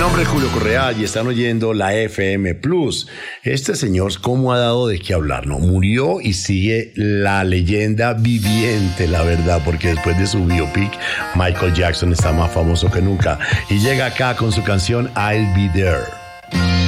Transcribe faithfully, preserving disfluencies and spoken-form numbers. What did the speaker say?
nombre es Julio Correa y están oyendo la F M Plus. Este señor, ¿cómo ha dado de qué hablar? No, murió y sigue la leyenda viviente, la verdad, porque después de su biopic, Michael Jackson está más famoso que nunca. Y llega acá con su canción I'll Be There.